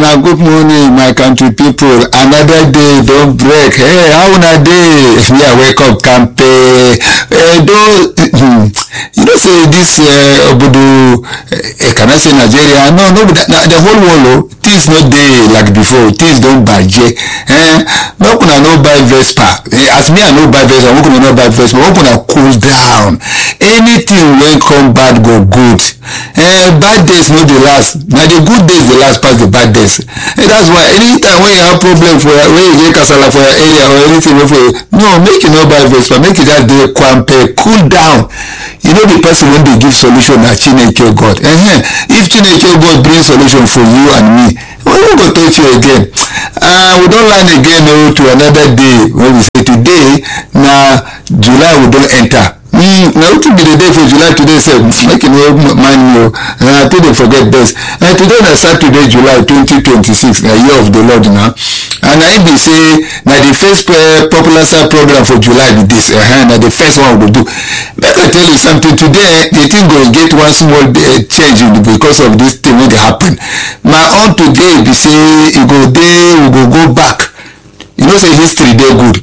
Now, good morning, my country people. Another day, don't break. Hey, how una day? We are wake up campaign. You know, say this Obodo, can I say Nigeria? No, the whole world, things not day like before. Things don't budget. No kuna no buy Vespa. As me, I no buy Vespa. No kuna no buy Vespa. No kuna cool down. Anything when come bad go good. Bad days no the last. Now the good days the last past the bad days. That's why anytime when you have problem for when you get kasala for your area or anything for you, no, make you no buy Vespa. Make you just do kwampe, cool down. You know the person when they give solution na Chineke God. If Chineke God bring solution for you and me, we won't go touch you again. We don't learn again to another day when we say today now July we don't enter. Now it will be the day for July today, say make you mind me. I think they forget best. Today is Saturday, July 2026, the year of the Lord now. And I be say now the first popular side program for July be this. Now the first one we do. But I tell you something today, the thing will get one small change because of this thing when it happen. My own today be say it go there, we go back. You know, say history they good.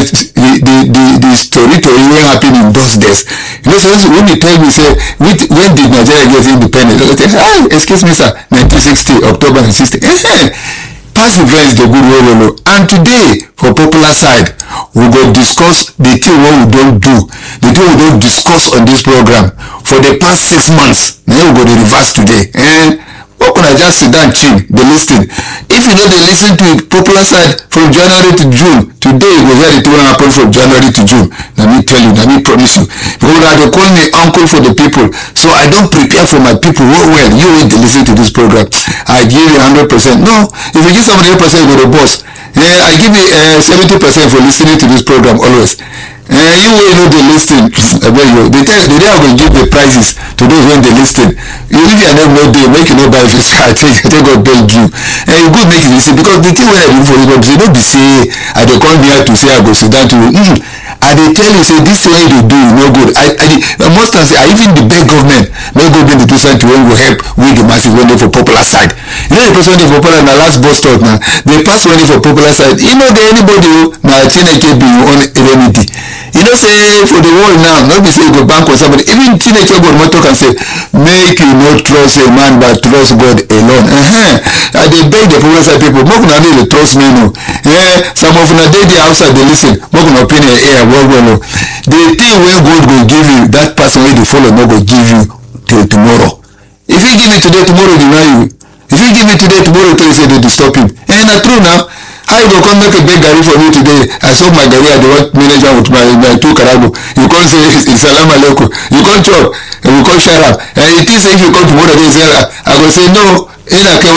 The story when happened in those days. You know, so when you tell me say when did Nigeria get independent? Say, excuse me, sir, 1960, October 60. Past events the good way. And today, for popular side, we go discuss the thing what we don't do, the thing we don't discuss on this program for the past 6 months. Then we go to reverse today. What can I just sit down chill, they listen. If you know they listen to popular side from January to June, today we hear it will happen from January to June. Let me tell you, let me promise you. Because they call me uncle for the people. So I don't prepare for my people well. You wait to listen to this program. I give you 100%. No, if you give somebody 100%, you go to boss. I give you 70% for listening to this program always. You will know they listen. They day I will give the prizes to those when they listen. If you are not there, make you know by this. I think God beg you. You good make you listen because the thing when I do for you, they don't be say I don't come here to say I go sit down to you. I they tell you say this way they do no good. Most times I even the big government may go be the person to when we help with the massive when they for popular side. You know the person for popular na last bus stop now. They pass when they for popular side. You know get anybody na Chineke be on remedy. You know say for the world now, not be say go bank on somebody. Even Chineke God motor can say make you not trust a man but trust God alone. I they beg the popular side people. More than they trust me no. Some of them they outside they listen. More than opinion well. The thing when God will give you, that person will follow not go give you till tomorrow. If he give it today, tomorrow deny you. If he give it today, tomorrow tell you say they stop him. Not true now. How you go come make a big gari for me today? I saw my gari at the work manager with my 2 karago. You can't say salam alaikum. You can't chop. And we can't share up. And it is if you come tomorrow they say I go say no. I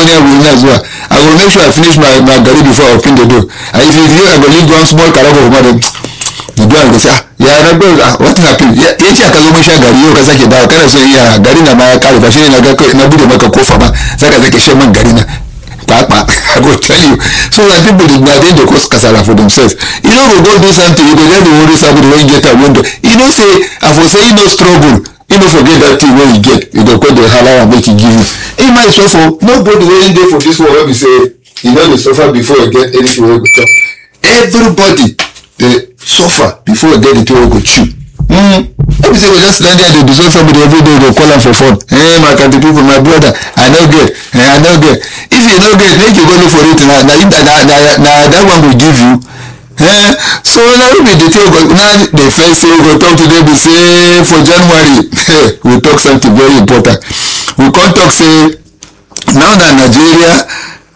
will make sure I finish my gari before I open the door. And if you do, I will leave one small karago for mother. The door go say what happened? Yace aka zo mun sha gari yau ka sake dawo kana so iya gari na ma ya kare ba shine na bude maka kofa ba saka zake shan man gari na papa I go tell you so that people did not dey cause kasala for themselves. You know go do something you go get the worry somebody when you get a window. You know say I for say you no struggle. You no forget that thing when you get you go call the halal and make it give you. In my suffer nobody wey dey for this world wey be say you know dey suffer before you get anything wey go chop. Everybody they suffer before you get the thing go chew. Every say we just stand there to dissolve somebody every day go call am for fun. My country people, my brother, I no get. If you no get, make you go look for it now. That one will give you. So now we the thing now the first thing we go talk today be say for January we talk something very important. We can't talk say now that Nigeria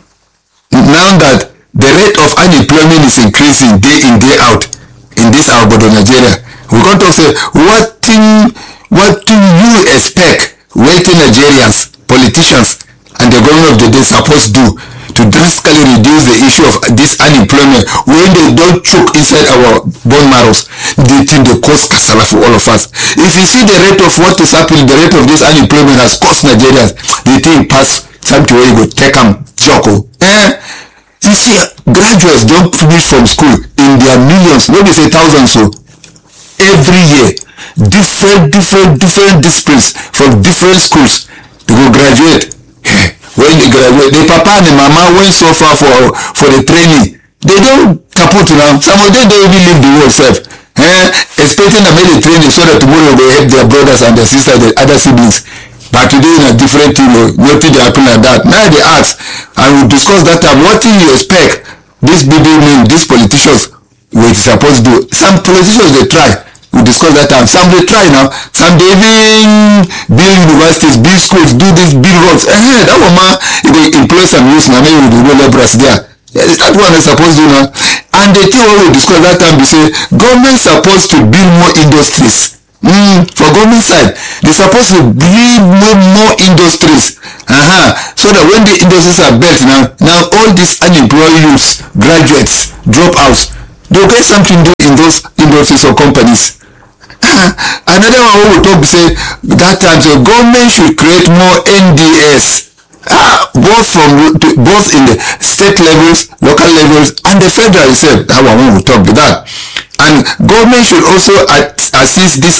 now that the rate of unemployment is increasing day in day out in this our border Nigeria. We can't talk say what do you expect waiting Nigerians, politicians and the government of the day supposed to do to drastically reduce the issue of this unemployment when they don't choke inside our bone marrows. They think they cause kasala for all of us. If you see the rate of what is happening, the rate of this unemployment has caused Nigerians, they think pass something where you go take them choco. You see, graduates don't finish from school in their millions, maybe say thousands so every year. Different disciplines from different schools to go graduate. When when they graduate, the papa and the mama went so far for the training. They don't kaput now. Some of them don't even leave the world self. Expecting to make the training so that tomorrow they help their brothers and their sisters, the other siblings. But today in a different thing, nothing they happen like that. Now they ask, and we discuss that time, what do you expect these people mean, these politicians were supposed to do? Some politicians they try. We discuss that time. Some they try now. Some they even build universities, build schools, do this, build roads. That one man, if they employ some youth now, maybe we will laborers there. Is that what they're supposed to do now? And the thing what we discuss that time, we say government supposed to build more industries. For government side, they're supposed to build more industries. So that when the industries are built now all these unemployed youths, graduates, dropouts, they'll get something to do in those industries or companies. Another one we will talk say that time, so government should create more NDS. Both in the state levels, local levels, and the federal itself. That one we will talk with that. And government should also assist these